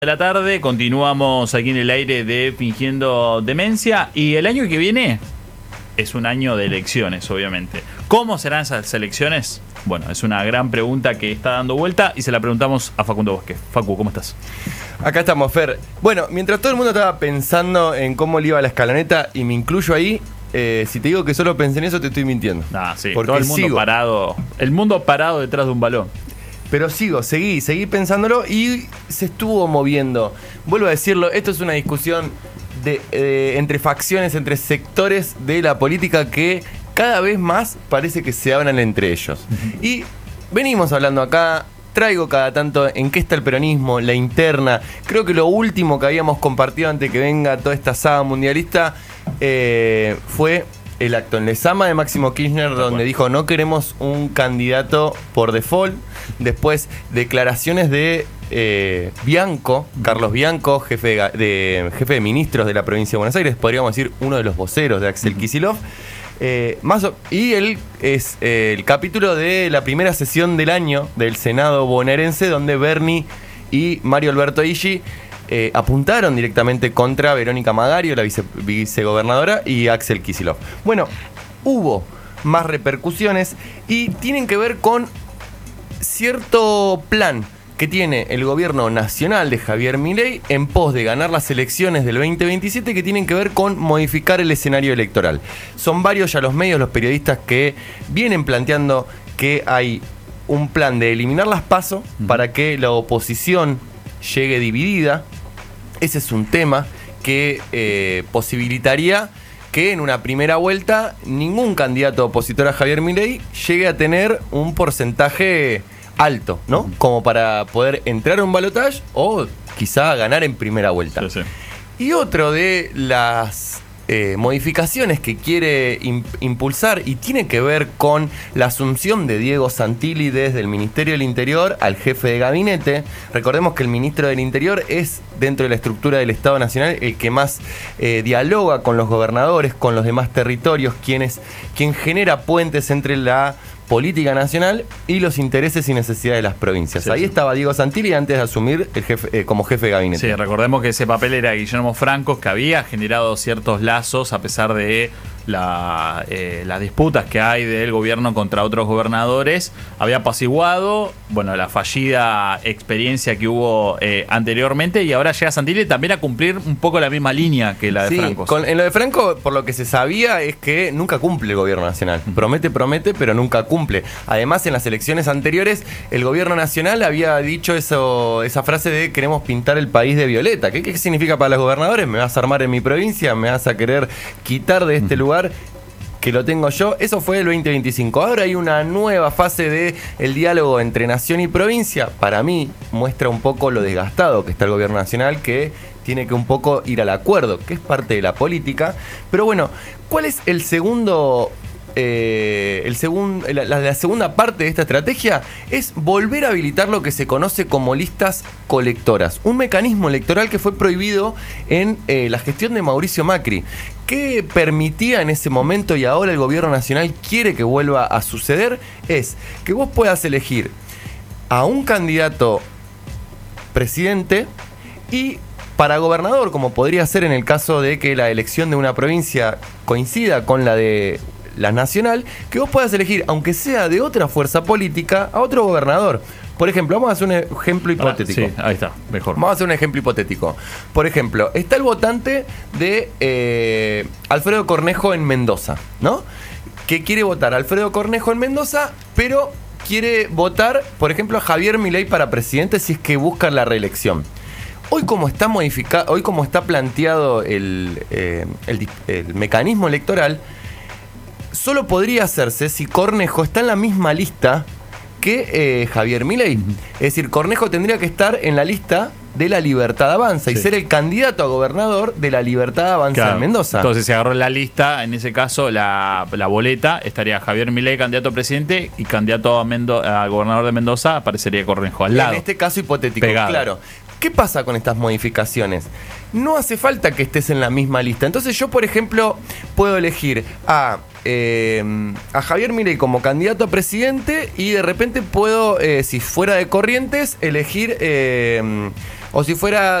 De la tarde, continuamos aquí en el aire de Fingiendo Demencia y el año que viene es un año de elecciones, obviamente. ¿Cómo serán esas elecciones? Bueno, es una gran pregunta que está dando vuelta y se la preguntamos a Facundo Bosque. Facu, ¿cómo estás? Acá estamos, Fer. Bueno, mientras todo el mundo estaba pensando en cómo le iba a la escaloneta, y me incluyo ahí, si te digo que solo pensé en eso, te estoy mintiendo. Ah, sí, porque todo el mundo parado. El mundo parado detrás de un balón. Pero seguí pensándolo y se estuvo moviendo. Vuelvo a decirlo, esto es una discusión entre facciones, entre sectores de la política que cada vez más parece que se hablan entre ellos. Y venimos hablando acá, traigo cada tanto en qué está el peronismo, la interna. Creo que lo último que habíamos compartido antes que venga toda esta saga mundialista fue el acto en Lezama de Máximo Kirchner, donde dijo no queremos un candidato por default. Después declaraciones de Bianco, Carlos Bianco, jefe de ministros de la provincia de Buenos Aires, podríamos decir uno de los voceros de Axel Kicillof. Y él es el capítulo de la primera sesión del año del Senado bonaerense, donde Bernie y Mario Alberto Illy apuntaron directamente contra Verónica Magario, la vicegobernadora, y Axel Kicillof. Bueno, hubo más repercusiones y tienen que ver con cierto plan que tiene el gobierno nacional de Javier Milei en pos de ganar las elecciones del 2027, que tienen que ver con modificar el escenario electoral. Son varios ya los medios, los periodistas, que vienen planteando que hay un plan de eliminar las PASO para que la oposición llegue dividida. Ese es un tema que posibilitaría que en una primera vuelta ningún candidato opositor a Javier Milei llegue a tener un porcentaje alto, ¿no? Como para poder entrar a un balotaje o quizá ganar en primera vuelta. Sí. Y otro de las modificaciones que quiere impulsar y tiene que ver con la asunción de Diego Santilli desde el Ministerio del Interior al jefe de gabinete. Recordemos que el ministro del Interior es, dentro de la estructura del Estado Nacional, el que más dialoga con los gobernadores, con los demás territorios, quien genera puentes entre la política nacional y los intereses y necesidades de las provincias. Ahí estaba Diego Santilli antes de asumir como jefe de gabinete. Sí, recordemos que ese papel era Guillermo Franco, que había generado ciertos lazos a pesar de las disputas que hay del gobierno contra otros gobernadores. Había apaciguado, la fallida experiencia que hubo anteriormente, y ahora llega Santilli también a cumplir un poco la misma línea que la de Franco. En lo de Franco, por lo que se sabía, es que nunca cumple el gobierno nacional. Promete, pero nunca cumple. Además, en las elecciones anteriores, el gobierno nacional había dicho esa frase de queremos pintar el país de violeta. ¿Qué significa para los gobernadores? ¿Me vas a armar en mi provincia? ¿Me vas a querer quitar de este lugar que lo tengo yo? Eso fue el 2025. Ahora hay una nueva fase de el diálogo entre nación y provincia. Para mí muestra un poco lo desgastado que está el gobierno nacional, que tiene que un poco ir al acuerdo, que es parte de la política. Pero bueno, ¿cuál es la segunda parte de esta estrategia? Es volver a habilitar lo que se conoce como listas colectoras, un mecanismo electoral que fue prohibido en la gestión de Mauricio Macri, que permitía en ese momento, y ahora el gobierno nacional quiere que vuelva a suceder, es que vos puedas elegir a un candidato presidente y para gobernador, como podría ser en el caso de que la elección de una provincia coincida con la de la nacional, que vos puedas elegir, aunque sea de otra fuerza política, a otro gobernador. Por ejemplo, vamos a hacer un ejemplo hipotético. Sí, ahí está, mejor. Vamos a hacer un ejemplo hipotético. Por ejemplo, está el votante de Alfredo Cornejo en Mendoza, ¿no? Que quiere votar a Alfredo Cornejo en Mendoza, pero quiere votar, por ejemplo, a Javier Milei para presidente si es que busca la reelección. Hoy como está planteado el mecanismo electoral, solo podría hacerse si Cornejo está en la misma lista que Javier Milei. Es decir, Cornejo tendría que estar en la lista de la Libertad Avanza y ser el candidato a gobernador de la Libertad Avanza en Mendoza. Entonces se agarró la lista, en ese caso la boleta, estaría Javier Milei candidato a presidente y candidato a gobernador de Mendoza aparecería Cornejo al lado. En este caso hipotético, pegado. Claro. ¿Qué pasa con estas modificaciones? No hace falta que estés en la misma lista. Entonces yo, por ejemplo, puedo elegir a Javier Milei como candidato a presidente y de repente puedo, si fuera de Corrientes, elegir o si fuera